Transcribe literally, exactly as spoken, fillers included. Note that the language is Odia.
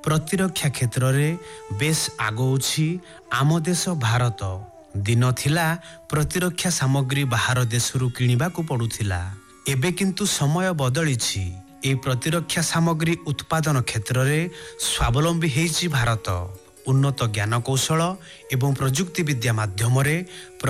ପ୍ରତିରକ୍ଷା କ୍ଷେତ୍ରରେ ବେଶ ଆଗଉଛି ଆମ ଦେଶ ଭାରତ। ଦିନ ଥିଲା ପ୍ରତିରକ୍ଷା ସାମଗ୍ରୀ ବାହାର ଦେଶରୁ କିଣିବାକୁ ପଡୁଥିଲା। ଏବେ କିନ୍ତୁ ସମୟ ବଦଳିଛି। ଏହି ପ୍ରତିରକ୍ଷା ସାମଗ୍ରୀ ଉତ୍ପାଦନ କ୍ଷେତ୍ରରେ ସ୍ୱାବଲମ୍ବୀ ହେଇଛି ଭାରତ। ଉନ୍ନତ ଜ୍ଞାନ କୌଶଳ ଏବଂ ପ୍ରଯୁକ୍ତି ବିଦ୍ୟା ମାଧ୍ୟମରେ